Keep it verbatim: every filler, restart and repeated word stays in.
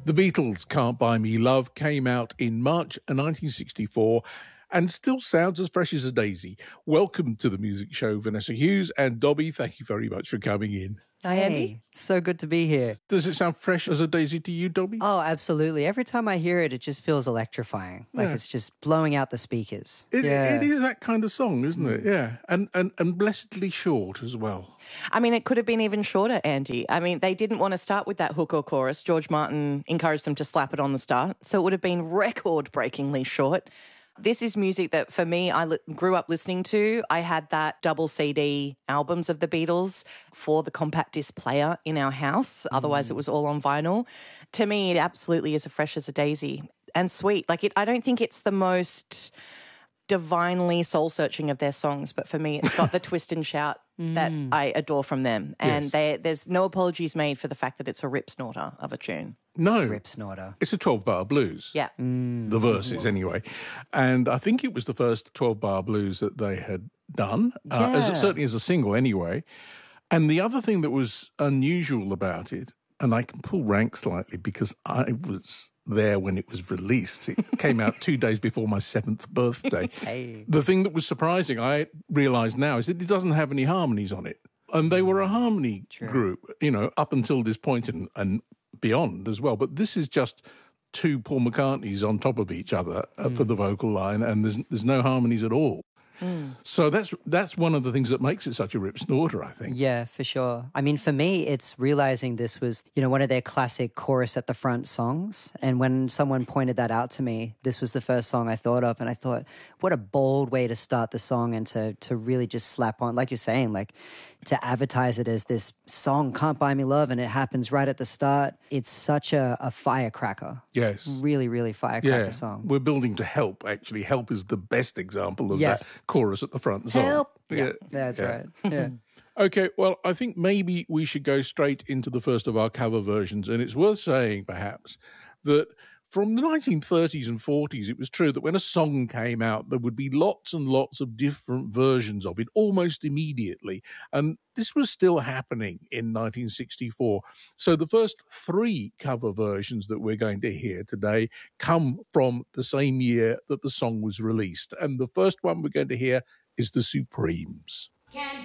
The Beatles' Can't Buy Me Love came out in March nineteen sixty-four and still sounds as fresh as a daisy. Welcome to the music show, Vanessa Hughes and Dobby. Thank you very much for coming in. Hi, Hey, Andy. so good to be here. Does it sound fresh as a daisy to you, Dobby? Oh, absolutely. Every time I hear it, it just feels electrifying. Like Yeah. it's just blowing out the speakers. It, yeah. it is that kind of song, isn't it? Yeah. And, and, and blessedly short as well. I mean, it could have been even shorter, Andy. I mean, they didn't want to start with that hook or chorus. George Martin encouraged them to slap it on the start. So it would have been record-breakingly short. This is music that, for me, I li- grew up listening to. I had that double C D albums of the Beatles for the compact disc player in our house. Otherwise, it was all on vinyl. To me, it absolutely is as fresh as a daisy and sweet. Like, it, I don't think it's the most divinely soul-searching of their songs, but for me, it's got the twist and shout that I adore from them. And Yes. they, there's no apologies made for the fact that it's a rip snorter of a tune. No. Rip snorter. It's a twelve-bar blues. Yeah. The verses, anyway. And I think it was the first twelve-bar blues that they had done, uh, as Yeah. certainly as a single anyway. And the other thing that was unusual about it, and I can pull rank slightly because I was there when it was released. It came out two days before my seventh birthday. Hey. The thing that was surprising, I realise now, is that it doesn't have any harmonies on it. And they were a harmony group, you know, up until this point and, and beyond as well. But this is just two Paul McCartneys on top of each other uh, for the vocal line, and there's there's no harmonies at all. So that's that's one of the things that makes it such a rip snorter, I think. Yeah, for sure. I mean, for me, it's realizing this was, you know, one of their classic chorus at the front songs. And when someone pointed that out to me, this was the first song I thought of. And I thought, what a bold way to start the song and to to really just slap on, like you're saying, like to advertise it as this song, Can't Buy Me Love, and it happens right at the start. It's such a, a firecracker. Yes. Really, really firecracker Yeah, song. we're building to Help, actually. Help is the best example of Yes. that chorus at the front. Song. Help! Yeah. That's Yeah. right. Yeah. Okay, well, I think maybe we should go straight into the first of our cover versions. And it's worth saying, perhaps, that from the nineteen thirties and forties, it was true that when a song came out, there would be lots and lots of different versions of it almost immediately. And this was still happening in nineteen sixty-four. So the first three cover versions that we're going to hear today come from the same year that the song was released. And the first one we're going to hear is The Supremes. Can